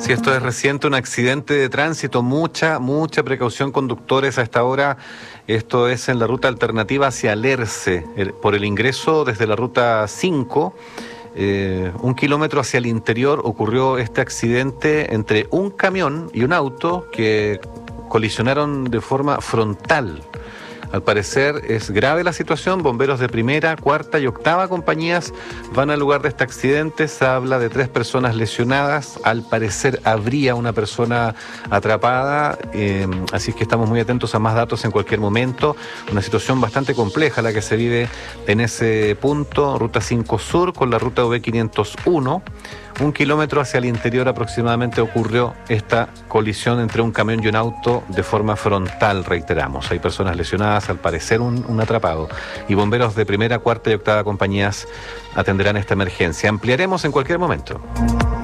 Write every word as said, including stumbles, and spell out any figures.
Sí, esto es reciente, un accidente de tránsito, mucha, mucha precaución conductores a esta hora. Esto es en la ruta alternativa hacia Lerce, el- por el ingreso desde la ruta cinco. Eh, un kilómetro hacia el interior ocurrió este accidente entre un camión y un auto que colisionaron de forma frontal. Al parecer es grave la situación, bomberos de primera, cuarta y octava compañías van al lugar de este accidente, se habla de tres personas lesionadas, al parecer habría una persona atrapada, eh, así es que estamos muy atentos a más datos en cualquier momento, una situación bastante compleja la que se vive en ese punto, ruta cinco Sur con la ruta V quinientos uno. Un kilómetro hacia el interior aproximadamente ocurrió esta colisión entre un camión y un auto de forma frontal, reiteramos. Hay personas lesionadas, al parecer un, un atrapado. Y bomberos de primera, cuarta y octava compañías atenderán esta emergencia. Ampliaremos en cualquier momento.